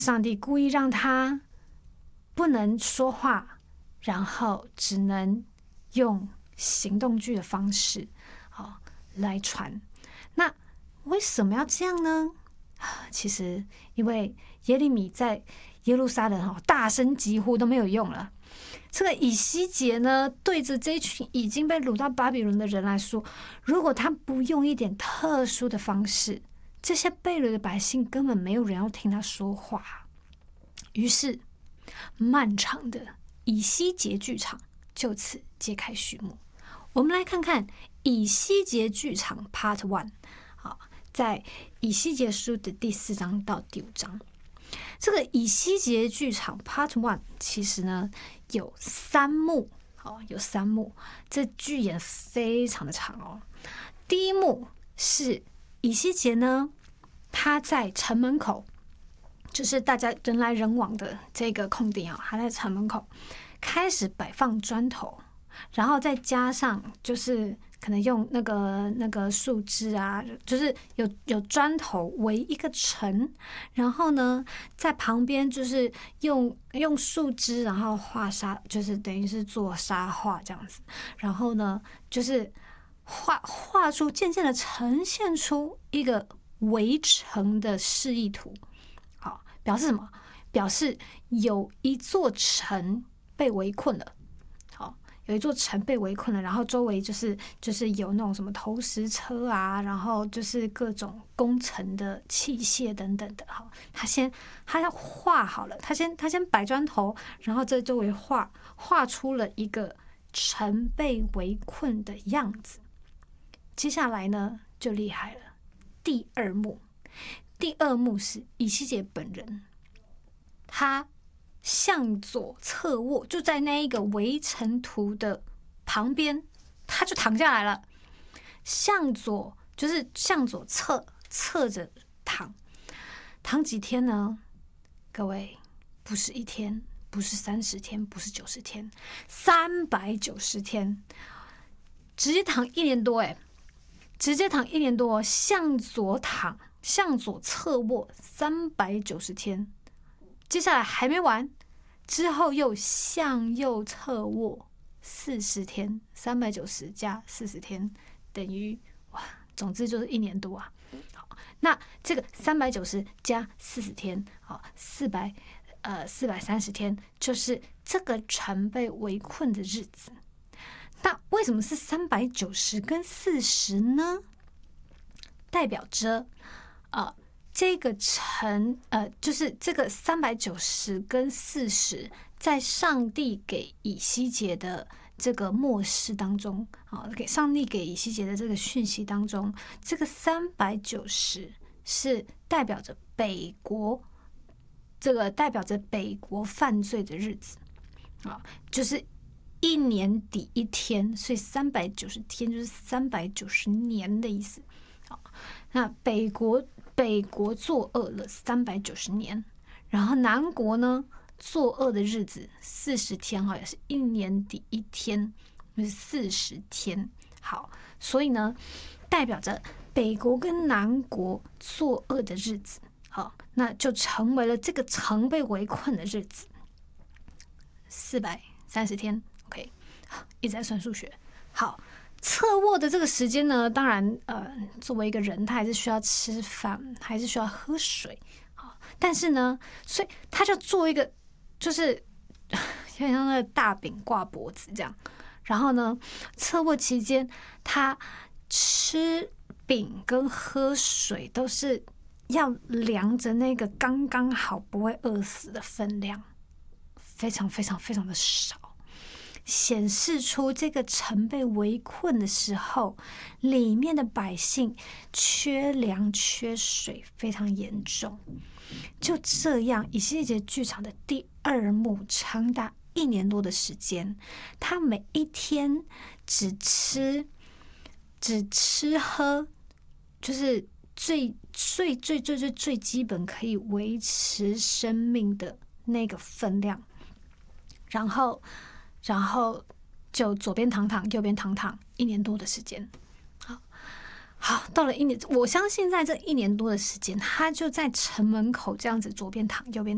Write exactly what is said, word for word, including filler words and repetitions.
上帝故意让他不能说话，然后只能用行动剧的方式，好来传。那为什么要这样呢？其实因为耶利米在耶路撒冷大声疾呼都没有用了。这个以西结呢，对着这群已经被掳到巴比伦的人来说，如果他不用一点特殊的方式，这些被掳的百姓根本没有人要听他说话。于是漫长的以西结剧场就此揭开序幕。我们来看看以西结剧场 Part One， 好，在以西结书的第四章到第五章。这个以西结剧场 Part One 其实呢有三幕，好，有三幕，这剧演非常的长哦。第一幕是以西结呢，他在城门口，就是大家人来人往的这个空地啊，他在城门口开始摆放砖头，然后再加上就是可能用那个那个树枝啊，就是有有砖头围一个城，然后呢在旁边就是用用树枝，然后画沙，就是等于是做沙画这样子，然后呢就是画画出渐渐的呈现出一个围城的示意图。好，表示什么？表示有一座城被围困了。有一座城被围困了，然后周围就是就是有那种什么投石车啊，然后就是各种工程的器械等等的。好，他先他要画好了，他先他先摆砖头，然后这周围画画出了一个城被围困的样子。接下来呢就厉害了，第二幕，第二幕是以西结本人，他向左侧卧，就在那一个围城图的旁边，他就躺下来了。向左就是向左侧侧着躺，躺几天呢？各位，不是一天，不是三十天，不是九十天，三百九十天，直接躺一年多哎，直接躺一年多，向左躺，向左侧卧三百九十天。接下来还没完，之后又向右侧卧四十天，三百九十加四十天等于哇，总之就是一年多啊。好，那这个三百九十加四十天，好，四百呃四百三十天，就是这个城被围困的日子。那为什么是三百九十跟四十呢？代表着呃。这个城，呃，就是这个三百九十跟四十，在上帝给以西结的这个默示当中，啊，给上帝给以西结的这个讯息当中，这个三百九十是代表着北国，这个代表着北国犯罪的日子，啊，就是一年抵一天，所以三百九十天就是三百九十年的意思。啊，那北国。北国作恶了三百九十年，然后南国呢作恶的日子四十天，哈，也是一年抵一天，就是四十天。好，所以呢，代表着北国跟南国作恶的日子，好，那就成为了这个城被围困的日子，四百三十天。OK， 一直在算数学。好。侧卧的这个时间呢，当然，呃，作为一个人，他还是需要吃饭，还是需要喝水，啊，但是呢，所以他就做一个，就是有点像那个大饼挂脖子这样。然后呢，侧卧期间，他吃饼跟喝水都是要量着那个刚刚好不会饿死的分量，非常非常非常的少。显示出这个城被围困的时候，里面的百姓缺粮缺水非常严重。就这样，以西结剧场的第二幕长达一年多的时间，他每一天只吃只吃喝，就是最最最最最最基本可以维持生命的那个分量，然后然后就左边躺躺，右边躺躺，一年多的时间。好，好，到了一年，我相信在这一年多的时间，他就在城门口这样子左边躺，右边躺。